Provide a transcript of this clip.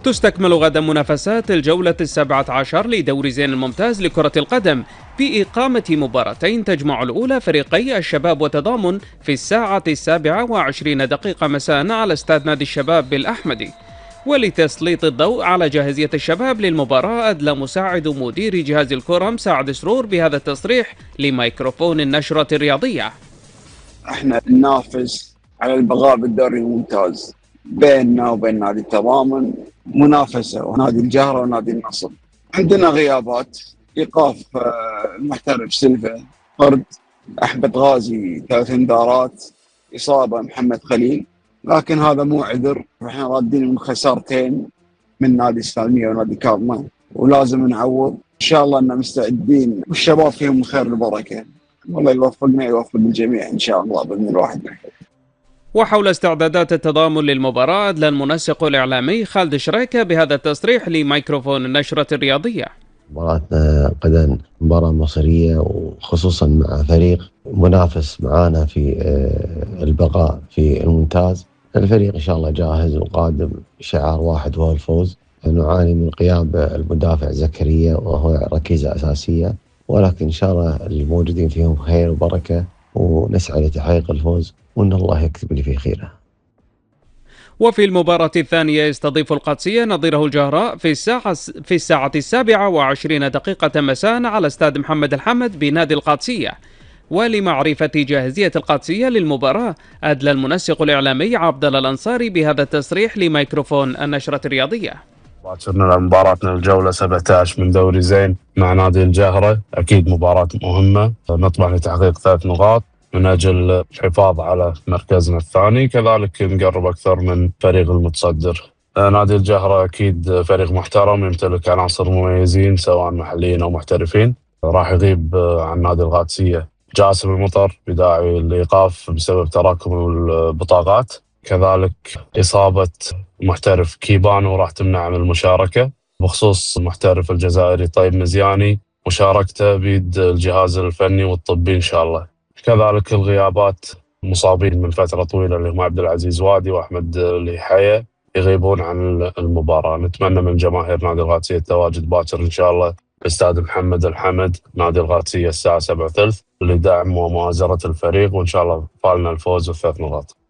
تستكمل غدا منافسات الجولة 17 لدور زين الممتاز لكرة القدم بإقامة مباراتين تجمع الأولى فريقي الشباب وتضامن في الساعة 27:20 مساء على استاد نادي الشباب بالأحمدي. ولتسليط الضوء على جاهزية الشباب للمباراة أدلى مساعد مدير جهاز الكرة مساعد سرور بهذا التصريح لميكروفون النشرة الرياضية. احنا ننافس على البقاء بالدوري الممتاز، بيننا وبين نادي التضامن منافسة، ونادي الجهرة ونادي النصر. عندنا غيابات، إيقاف المحترف سلفة، طرد أحمد غازي 3 انذارات، إصابة محمد خليل، لكن هذا مو عذر. احنا رادين من خسارتين من نادي السالمية ونادي كاظمة، ولازم نعوض. إن شاء الله أننا مستعدين والشباب فيهم الخير والبركة، والله يوفقنا يوفق الجميع إن شاء الله بإذن الواحد. وحول استعدادات التضامن للمباراة أدلى المنسق الإعلامي خالد شريكة بهذا التصريح لميكروفون النشرة الرياضية. مباراتنا غدا مباراة مصيرية، وخصوصا مع فريق منافس معانا في البقاء في الممتاز. الفريق إن شاء الله جاهز وقادم، شعار واحد وهو الفوز. نعاني من غياب المدافع زكريا وهو ركيزة أساسية، ولكن إن شاء الله الموجودين فيهم خير وبركة، ونسعى لتحقيق الفوز، وإن الله يكتب لي فيه خيره. وفي المباراة الثانية يستضيف القادسية نظيره الجهراء في الساعة 27:20 مساء على استاد محمد الحمد بنادي القادسية. ولمعرفة جاهزية القادسية للمباراة أدلى المنسق الإعلامي عبد الله الأنصاري بهذا التصريح لميكروفون النشرة الرياضية. باكرنا مباراتنا الجولة 17 من دوري زين مع نادي الجهرة، أكيد مباراة مهمة، نطمح لتحقيق 3 نقاط من أجل الحفاظ على مركزنا الثاني، كذلك نقرب أكثر من فريق المتصدر. نادي الجهرة أكيد فريق محترم يمتلك عناصر مميزين سواء محليين أو محترفين. راح يغيب عن نادي القادسية جاسم المطر بداعي الإيقاف بسبب تراكم البطاقات، كذلك إصابة محترف كيبانو راح تمنع من المشاركة. بخصوص المحترف الجزائري طيب مزياني، مشاركته بيد الجهاز الفني والطبي إن شاء الله. كذلك الغيابات مصابين من فترة طويلة اللي هم عبد العزيز وادي وأحمد ليحيى يغيبون عن المباراة. نتمنى من جماهير نادي القادسية التواجد باكر إن شاء الله باستاد محمد الحمد نادي القادسية الساعة 7:30 لدعم ومؤازرة الفريق، وإن شاء الله فالنا الفوز و3 نقاط.